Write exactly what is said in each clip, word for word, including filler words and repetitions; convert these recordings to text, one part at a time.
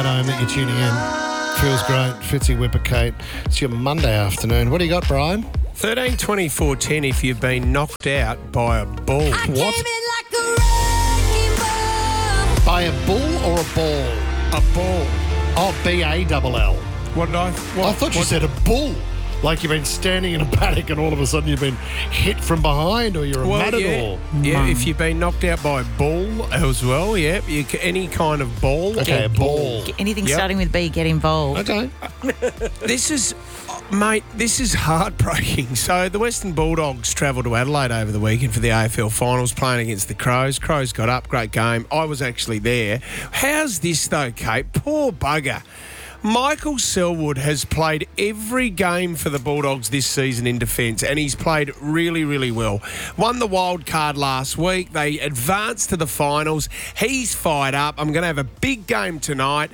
home that you're tuning in. Feels great. Fitzy Whipper Kate. It's your Monday afternoon. What do you got, Brian? thirteen twenty-four ten if you've been knocked out by a bull. What? Like a wrecking ball. By a bull or a ball? A ball. Oh, B A L L. What did I... What, I thought you what, said a bull. Like you've been standing in a paddock and all of a sudden you've been hit from behind, or you're a Well, matador. yeah, yeah, if you've been knocked out by a bull as well, yeah, you, c- any kind of ball. Okay, a ball. Anything Yep. starting with B, get involved. Okay. This is, mate, this is heartbreaking. So the Western Bulldogs travelled to Adelaide over the weekend for the A F L Finals, playing against the Crows. Crows got up, great game. I was actually there. How's this though, Kate? Poor bugger. Michael Selwood has played every game for the Bulldogs this season in defence, and he's played really, really well. Won the wild card last week. They advanced to the finals. He's fired up. I'm going to have a big game tonight.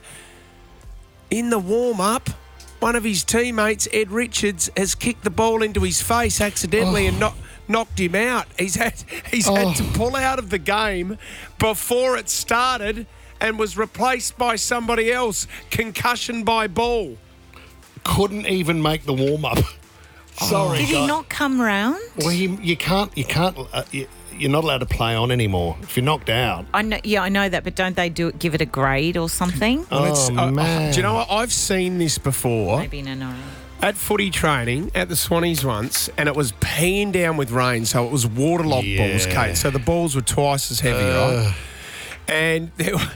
In the warm-up, one of his teammates, Ed Richards, has kicked the ball into his face accidentally Oh. and knocked knocked him out. He's had he's Oh. had to pull out of the game before it started and was replaced by somebody else. Concussion by ball. Couldn't even make the warm-up. Sorry, Did he guy. not come round? Well, he, you can't, you can't, uh, you, you're not allowed to play on anymore if you're knocked out. I know, yeah, I know that, but don't they do it, give it a grade or something? Oh, It's- uh, man. do you know what? I've seen this before. Maybe in an hour. At footy training at the Swannies once, and it was peeing down with rain, so it was waterlogged Yeah. balls, Kate. So the balls were twice as heavy, Uh. right? And there were,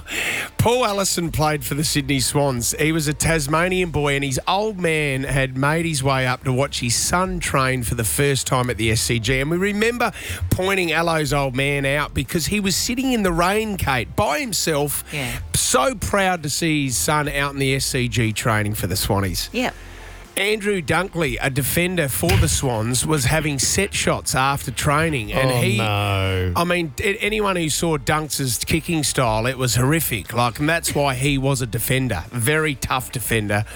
Paul Allison played for the Sydney Swans. He was a Tasmanian boy, and his old man had made his way up to watch his son train for the first time at the S C G. And we remember pointing Allo's old man out because he was sitting in the rain, Kate, by himself, Yeah. so proud to see his son out in the S C G training for the Swannies. Yeah. Andrew Dunkley, a defender for the Swans, was having set shots after training, and oh, he. no. I mean, a- anyone who saw Dunks' kicking style, it was horrific. Like, and that's why he was a defender, very tough defender.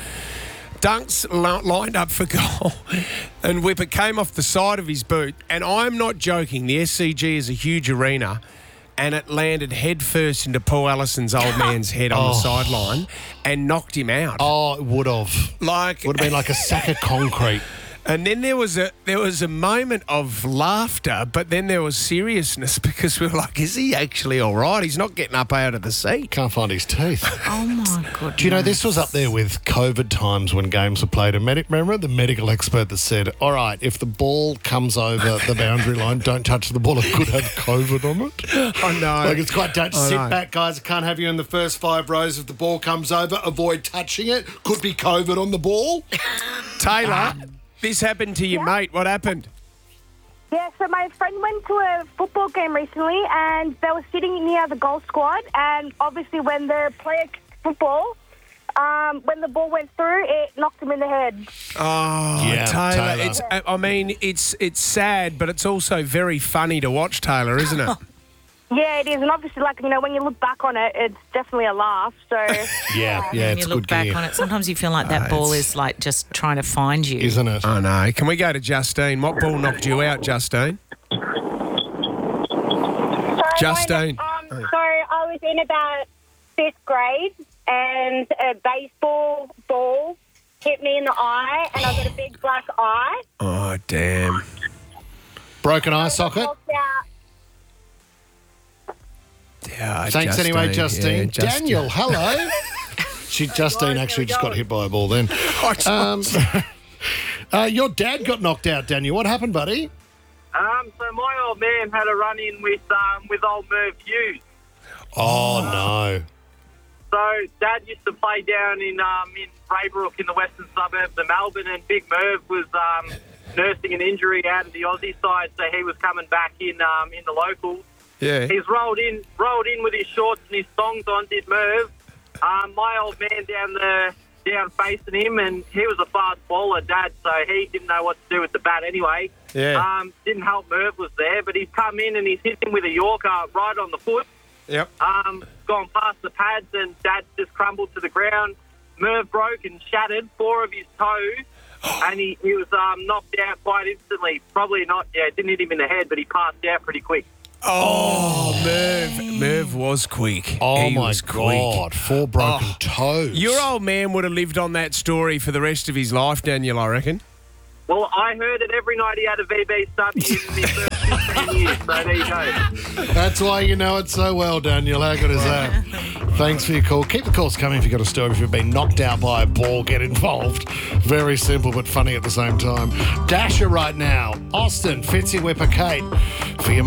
Dunks li- lined up for goal, and Whipper came off the side of his boot. And I'm not joking. The S C G is a huge arena. And it landed head first into Paul Allison's old man's head on the Oh. sideline and knocked him out. Oh, it would have. Like Would have been like a sack of concrete. And then there was a there was a moment of laughter, but then there was seriousness because we were like, is he actually all right? He's not getting up out of the seat. Can't find his teeth. Oh, my goodness. Do you know, this was up there with COVID times when games were played. And medic, remember the medical expert that said, all right, if the ball comes over the boundary line, don't touch the ball. It could have COVID on it. I know. Like, it's quite dangerous. I Sit know. back, guys. I can't have you in the first five rows. If the ball comes over, avoid touching it. Could be COVID on the ball. Taylor, this happened to your mate. What happened? Yeah, so my friend went to a football game recently and they were sitting near the goal squad, and obviously when the player kicked football, um, when the ball went through, it knocked him in the head. Oh, Yeah, Taylor. Taylor. It's. I mean, it's it's sad, but it's also very funny to watch, Taylor, isn't it? Yeah, it is, and obviously, like, you know, when you look back on it, it's definitely a laugh, so... Yeah, yeah, When it's you look good back gear, on it, sometimes you feel like that Uh, ball it's- is like just trying to find you. isn't it? I know. Can we go to Justine? What ball knocked you out, Justine? So Justine. Um, so I was in about fifth grade, and a baseball ball hit me in the eye, and I got a big black eye. Oh, damn. Broken eye socket. Walked out. Yeah, Thanks Justine. anyway, Justine. Yeah, Justine. Daniel, hello. she Justine actually just got hit by a ball then. Um, uh, your dad got knocked out, Daniel. What happened, buddy? Um, so my old man had a run-in with um, with old Merv Hughes. Oh, no. So Dad used to play down in um, in Braybrook in the western suburbs of Melbourne, and Big Merv was um, nursing an injury out of the Aussie side, so he was coming back in um, in the locals. Yeah. He's rolled in rolled in with his shorts and his thongs on, did Merv. Um, my old man down the down facing him, and he was a fast bowler, Dad, so he didn't know what to do with the bat anyway. Yeah. Um, didn't help Merv was there, but he's come in and he's hit him with a Yorker right on the foot. Yep. Um, gone past the pads, and Dad just crumbled to the ground. Merv broke and shattered four of his toes, and he, he was um, knocked out quite instantly. Probably not, yeah, didn't hit him in the head, but he passed out pretty quick. Oh, Merv. Merv was quick. Oh, he my was quick. God. Four broken Oh. toes. Your old man would have lived on that story for the rest of his life, Daniel, I reckon. Well, I heard it every night he had a V B sub in his first fifteen years, so there you go. That's why you know it so well, Daniel. How good is that? Thanks for your call. Keep the calls coming if you've got a story. If you've been knocked out by a ball, get involved. Very simple but funny at the same time. Dasher right now. Austin, Fitzy Whipper, Kate for your